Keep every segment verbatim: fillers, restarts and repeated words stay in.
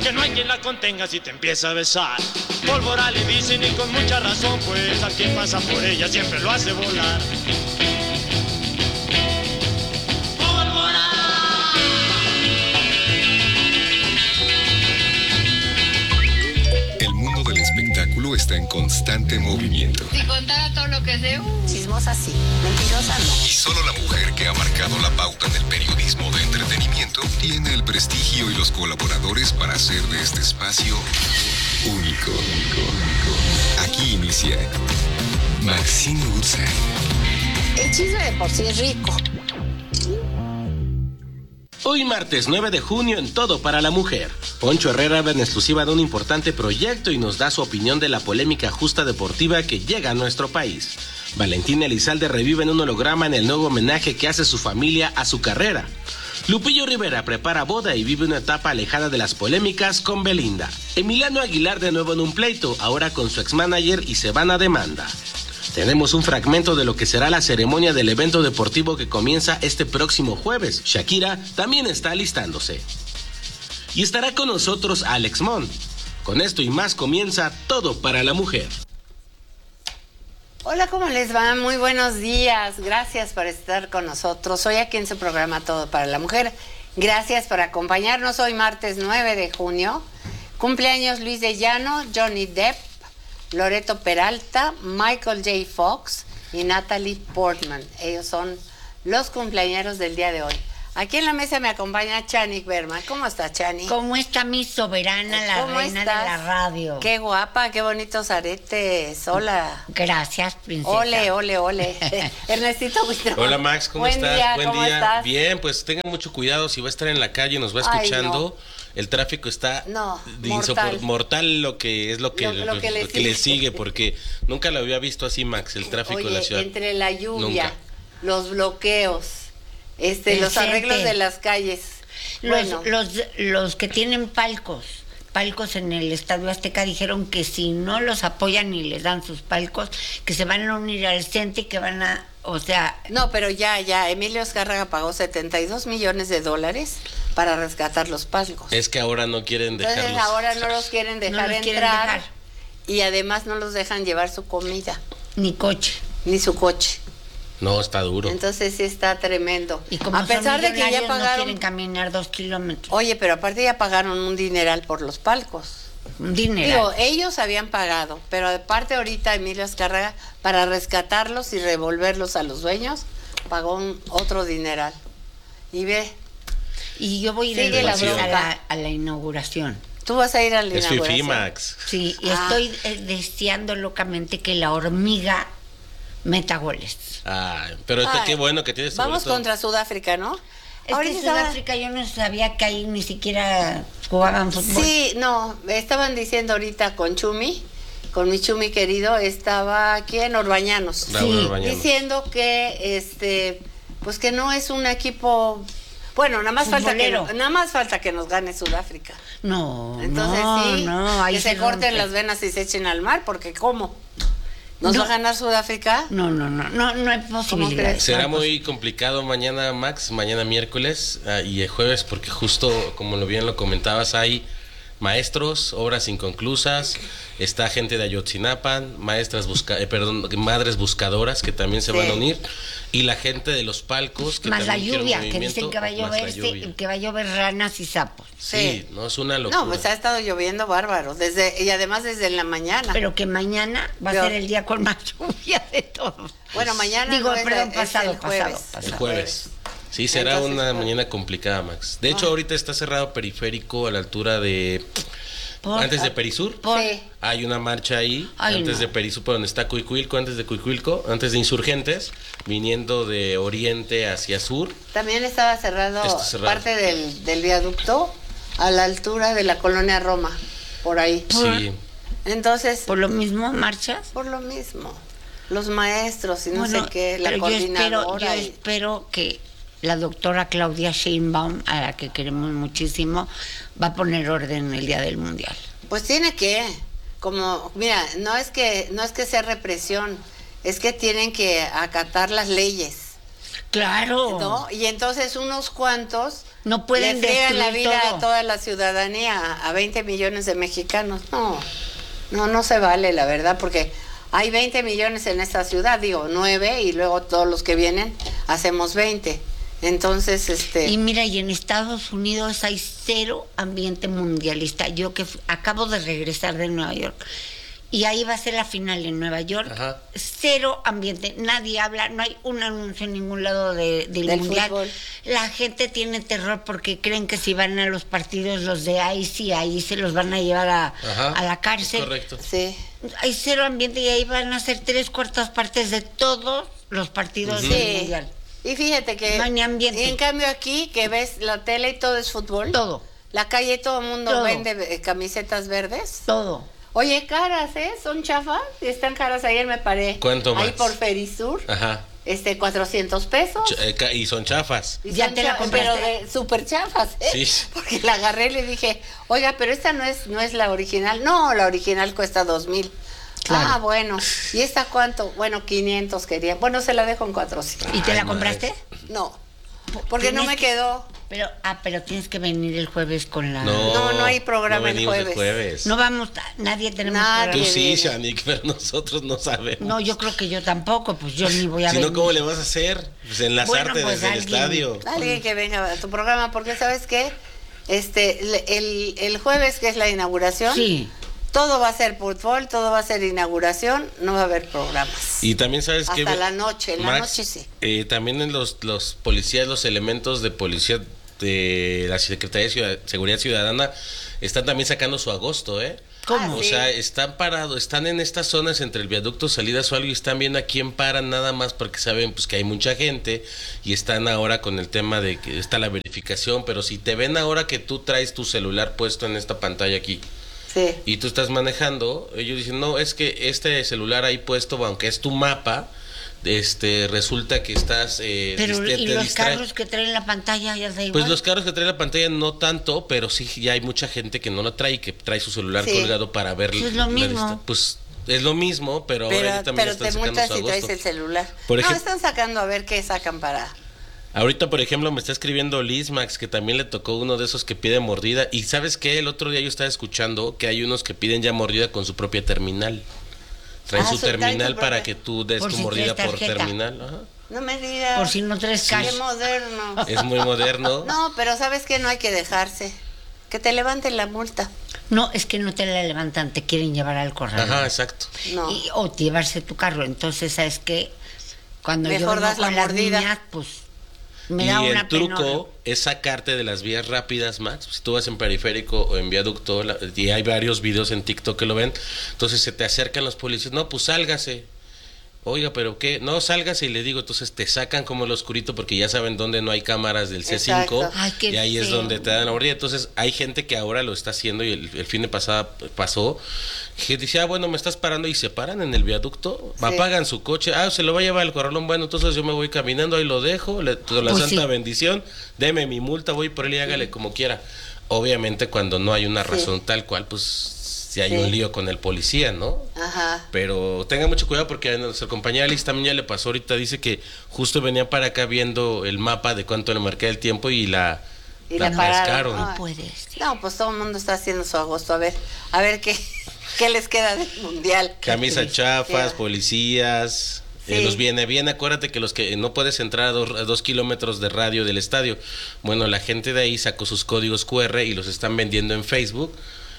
que no hay quien la contenga si te empieza a besar. Pólvora le dicen y con mucha razón, pues a quien pasa por ella siempre lo hace volar. Está en constante movimiento. Si contara todo lo que sé, uh, chismosa sí, mentirosa no. Y solo la mujer que ha marcado la pauta en el periodismo de entretenimiento tiene el prestigio y los colaboradores para hacer de este espacio único. Aquí inicia Maxine Goodside. El chisme de por sí es rico. Hoy martes nueve de junio en Todo para la Mujer. Poncho Herrera habla en exclusiva de un importante proyecto y nos da su opinión de la polémica justa deportiva que llega a nuestro país. Valentina Elizalde revive en un holograma en el nuevo homenaje que hace su familia a su carrera. Lupillo Rivera prepara boda y vive una etapa alejada de las polémicas con Belinda. Emiliano Aguilar de nuevo en un pleito, ahora con su ex-manager y se van a demanda. Tenemos un fragmento de lo que será la ceremonia del evento deportivo que comienza este próximo jueves. Shakira también está alistándose. Y estará con nosotros Alex Mon. Con esto y más comienza Todo para la Mujer. Hola, ¿cómo les va? Muy buenos días. Gracias por estar con nosotros. Hoy aquí en su programa Todo para la Mujer. Gracias por acompañarnos hoy martes nueve de junio. Cumpleaños Luis de Llano, Johnny Depp, Loreto Peralta, Michael J. Fox y Natalie Portman. Ellos son los cumpleañeros del día de hoy. Aquí en la mesa me acompaña Chanik Berman. ¿Cómo está, Chanik? ¿Cómo está mi soberana, la reina estás? de la radio? Qué guapa, qué bonitos aretes. Hola. Gracias, princesa. Ole, ole, ole. Ernestito Buitrón. Hola, Max, ¿cómo Buen estás? Día, Buen ¿cómo día. Estás? Bien, pues tengan mucho cuidado si va a estar en la calle y nos va escuchando. Ay, no. El tráfico está No, de mortal. insopor- mortal lo que es lo que, Lo- lo lo- que le lo que le sigue. sigue, porque nunca lo había visto así, Max, el tráfico Oye, en la ciudad. entre la lluvia, Nunca. los bloqueos, este, El los arreglos cente. de las calles. Los, Bueno, los, los que tienen palcos, palcos en el Estadio Azteca dijeron que si no los apoyan y les dan sus palcos, que se van a unir al CENTE y que van a, o sea... no, pero ya, ya, Emilio Azcárraga pagó setenta y dos millones de dólares para rescatar los palcos. Es que ahora no quieren dejarlos. Entonces ahora no los quieren dejar No los quieren entrar dejar. y además no los dejan llevar su comida, Ni coche. ni su coche. No, está duro. Entonces sí está tremendo. Y como a pesar son de que ya millonarios, no pagaron, quieren caminar dos kilómetros. oye, pero aparte ya pagaron un dineral por los palcos. Un dinero. Digo, ellos habían pagado, pero aparte ahorita Emilio Azcárraga, para rescatarlos y revolverlos a los dueños, pagó un otro dineral. Y ve, Y yo voy a ir Sigue el la jueves a bronca. la, a la inauguración. tú vas a ir a la Es fifí, inauguración. Max. Sí, y Ah. estoy eh, deseando locamente que la hormiga meta goles. Ah, pero está Ay, qué bueno que tienes tu Vamos boleto. contra Sudáfrica, ¿no? Es Ahorita que estaba- Sudáfrica yo no sabía que ahí ni siquiera jugaban fútbol. Sí, no, estaban diciendo ahorita con Chumi, con mi Chumi querido, estaba aquí en Orbañanos. Raúl Sí, Orbañanos. Diciendo que este pues que no es un equipo, bueno, nada más falta que Futbolero. nada más falta que nos gane Sudáfrica. No, Entonces no, sí, no, ahí que se sí corten rompe. las venas y se echen al mar, porque ¿cómo? ¿Nos No. va a ganar Sudáfrica? No, no, no, no, no hay posibilidad. crees? Será muy complicado mañana, Max, mañana miércoles ah, y el jueves, porque justo, como lo bien lo comentabas, hay maestros, obras inconclusas, está gente de Ayotzinapan, maestras busca, eh, perdón, madres buscadoras que también se Sí. van a unir, y la gente de los palcos que Más la también quiere un lluvia, que movimiento, dicen que va a más la llover, lluvia. este- que va a llover ranas y sapos. Sí, Sí. no es una locura. No, pues ha estado lloviendo bárbaro, desde y además desde la mañana. Pero que mañana va Yo- a ser el día con más lluvia de todos. Bueno, mañana Digo, no es perdón, el- es pasado, el jueves. pasado, El pasado. jueves. Sí, será Entonces, una pues- mañana complicada, Max. De hecho, Ah. ahorita está cerrado periférico a la altura de... Por- antes de Perisur. Por- Sí. Hay una marcha ahí, Ay, antes no. de Perisur, por donde está Cuicuilco, antes de Cuicuilco, antes de Insurgentes, viniendo de oriente hacia sur. También estaba cerrado, Está cerrado. parte del, del viaducto a la altura de la colonia Roma, por ahí. Sí, Entonces, Por lo mismo, marchas. por lo mismo, los maestros y no Bueno, sé qué, la pero yo espero, yo coordinadora. y- espero que la doctora Claudia Sheinbaum, a la que queremos muchísimo, va a poner orden el día del Mundial. Pues tiene que, como, mira, no es que no es que sea represión, es que tienen que acatar las leyes. Claro. ¿no? Y entonces unos cuantos No pueden le friegan la destruir vida todo. a toda la ciudadanía, a veinte millones de mexicanos. No, no, no se vale, la verdad, porque hay veinte millones en esta ciudad, digo, nueve, y luego todos los que vienen hacemos veinte. Entonces, este... Y mira, y en Estados Unidos hay cero ambiente mundialista. Yo que fu- acabo de regresar de Nueva York, y ahí va a ser la final en Nueva York. Ajá. Cero ambiente, nadie habla, no hay un anuncio en ningún lado de- del, Del mundial. fútbol. La gente tiene terror porque creen que si van a los partidos los de ICE, ahí se los van a llevar a, Ajá. a la Es cárcel. correcto. Sí, Hay cero ambiente y ahí van a ser tres cuartas partes de todos los partidos del sí. mundial. Y fíjate que... No hay ni ambiente. Y en cambio aquí, que ves la tele y todo es fútbol. Todo, La calle todo el mundo Todo. vende eh, camisetas verdes. todo. Oye, caras, ¿eh? Son chafas. Y están caras. Ayer me paré. ¿Cuánto Ahí más? por Ferisur. Ajá. Este, cuatrocientos pesos. Ch- eh, ca- y son chafas. Y ¿Ya son te la cha- compraste? Pero de súper chafas, ¿eh? Sí. Porque la agarré y le dije, oiga, pero esta no es, no es la original. No, la original cuesta dos mil. Claro. Ah, bueno. ¿Y esta cuánto? Bueno, quinientos quería. Bueno, se la dejo en cuatrocientos. ¿Y te Ay, la no, compraste? No, porque no Tienes me que- quedó. Pero, ah, pero tienes que venir el jueves con la... No, No, no hay programa no el venimos jueves. jueves. No vamos, a- nadie tenemos Nadie. Tú programa. sí, viene. Shanik, pero nosotros no sabemos. No, yo creo que yo tampoco, pues yo ni voy a Si venir. no, ¿cómo le vas a hacer? Pues enlazarte Bueno, pues desde el alguien- estadio. Alguien que venga a tu programa, porque ¿sabes qué? Este, le- el, el jueves, que es la inauguración, Sí. todo va a ser fútbol, todo va a ser inauguración, no va a haber programas. Y también sabes que... Hasta la noche, en la noche sí. eh, también en los, los policías, los elementos de policía de la Secretaría de Ciudad- Seguridad Ciudadana están también sacando su agosto, ¿eh? ¿Cómo? Ah, O sí. sea, están parados, están en estas zonas entre el viaducto, salidas o algo, y están viendo a quién paran nada más porque saben pues que hay mucha gente y están ahora con el tema de que está la verificación, pero si te ven ahora que tú traes tu celular puesto en esta pantalla aquí Sí. y tú estás manejando, ellos dicen, no, es que este celular ahí puesto, aunque es tu mapa, este resulta que estás... Eh, Pero, dist- ¿y te los distrae. carros que traen la pantalla ya da igual? Pues los carros que traen la pantalla no tanto, pero sí ya hay mucha gente que no la trae y que trae su celular Sí. colgado para ver Pues es la lo mismo. dista- Pues es lo mismo, pero, ahora Pero, ya también pero están te sacando multas su si traes agosto. el celular. Por no, ejem- están sacando a ver qué sacan para... Ahorita, por ejemplo, me está escribiendo Liz Max, que también le tocó uno de esos que pide mordida. Y ¿sabes qué? El otro día yo estaba escuchando que hay unos que piden ya mordida con su propia terminal. Traen Ah, su su- traen terminal su para propia- que tú des Por tu si mordida traes por tarjeta. terminal. Ajá. No me digas. Por si no traes cash. Qué moderno. Es muy moderno. No, pero ¿sabes qué? No hay que dejarse. Que te levanten la multa. No, es que no te la levantan, te quieren llevar al corral. Ajá, exacto. No. Y- o llevarse tu carro. Entonces, ¿sabes qué? Cuando yo Mejor vengo das la con las mordida. niñas, pues me Y da una el truco penora. es sacarte de las vías rápidas, Max. Si tú vas en periférico o en viaducto, la- y hay varios videos en TikTok que lo ven, entonces se te acercan los policías, no, pues sálgase. Oiga, pero qué, no, sálgase, y le digo, entonces te sacan como el oscurito porque ya saben dónde no hay cámaras del C cinco. Exacto. Ay, qué y ahí es feo. donde te dan la mordida. Entonces hay gente que ahora lo está haciendo y el, el fin de pasada pasó, que dice, ah, bueno, me estás parando, y se paran en el viaducto, Sí. apagan su coche, ah, se lo va a llevar al corralón, bueno, entonces yo me voy caminando, ahí lo dejo, le, con la Pues santa sí. bendición, deme mi multa, voy por él y hágale como quiera. Obviamente cuando no hay una Sí. razón tal cual, pues si hay Sí. un lío con el policía, ¿no? Ajá. Pero tenga mucho cuidado porque a nuestra compañera Liz también ya le pasó ahorita, dice que justo venía para acá viendo el mapa de cuánto le marqué el tiempo y la, Y la la pararon. pescaron. Ay. Puedes. No, pues todo el mundo está haciendo su agosto. A ver, a ver qué, qué les queda del mundial. Camisa chafas, Sí. policías, eh, Sí. los viene bien, acuérdate que los que no puedes entrar a dos, a dos kilómetros de radio del estadio. Bueno, la gente de ahí sacó sus códigos cu erre y los están vendiendo en Facebook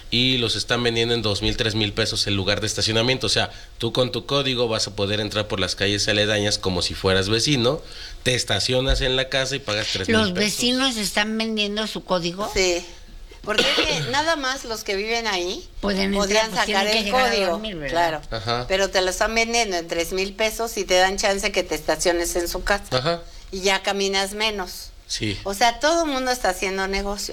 y los están vendiendo en dos mil, tres mil pesos el lugar de estacionamiento. O sea, tú con tu código vas a poder entrar por las calles aledañas como si fueras vecino, te estacionas en la casa y pagas tres mil Los pesos. vecinos están vendiendo su código. Sí. Porque es que nada más los que viven ahí Pueden entrar, podrían pues, sacar tienen que el llegar a código. dormir, ¿verdad? claro. Ajá. Pero te lo están vendiendo en tres mil pesos y te dan chance que te estaciones en su casa. Ajá, Y ya caminas menos. sí. O sea, todo el mundo está haciendo negocio.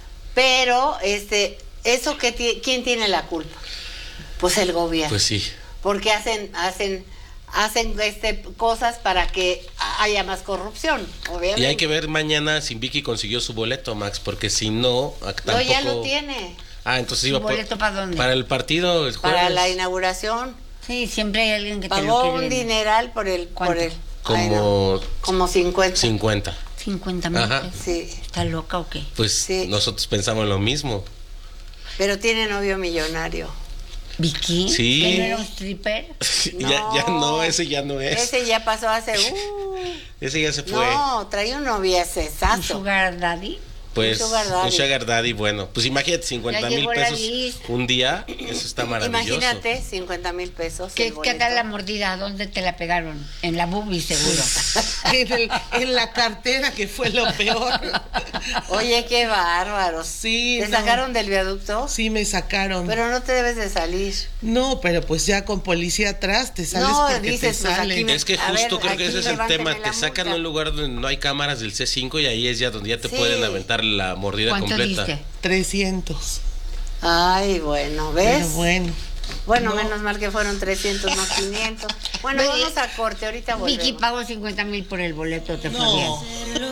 Pero, este, eso que ti- ¿quién tiene la culpa? Pues el gobierno. Pues sí. Porque hacen, hacen, hacen este cosas para que haya más corrupción, obviamente. Y hay que ver mañana si Vicky consiguió su boleto, Max, porque si no, a- No, tampoco... ya lo tiene. Ah, entonces ¿Su iba por- boleto para dónde? Para el partido el jueves. Para la inauguración. Sí, siempre hay alguien que te lo Pagó quiere. un dineral por el, por ¿Cuánto? el, Como... Ay, no. Como cincuenta. cincuenta. cincuenta mil Ajá. pesos. Sí. ¿Está loca o qué? Pues Sí. nosotros pensamos lo mismo. Pero tiene novio millonario. ¿Vicky? Sí. ¿Que no era un stripper? Ya, ya no, ese ya no es. Ese ya pasó hace... Uh, Ese ya se fue. no, traía un ¿Un noviecesazo. sugar daddy? Pues un sugar daddy. un sugar daddy, bueno, pues imagínate cincuenta Ya mil llegó la pesos Liz. un día, eso está maravilloso. Imagínate, cincuenta mil pesos. ¿Qué, el ¿Qué tal boleto. la mordida? ¿Dónde te la pegaron? En la boobie, seguro. En, el- en la cartera, que fue lo peor. Oye, qué bárbaros. Sí, ¿Te no. sacaron del viaducto? Sí, me sacaron. Pero no te debes de salir. No, pero pues ya con policía atrás te sales No, porque dices, te pues, salen. aquí me- Es que A justo ver, creo que aquí ese es el levánteme tema, la te sacan a multa. un lugar donde no hay cámaras del C cinco y ahí es ya donde ya te Sí. pueden aventar la mordida ¿Cuánto completa. diste? trescientos. Ay, bueno, ¿ves? Pero bueno. Bueno, No. menos mal que fueron trescientos, no quinientos. Bueno, Oye, vamos a corte, ahorita volvemos. Vicky pagó cincuenta mil por el boleto, te fue No. bien.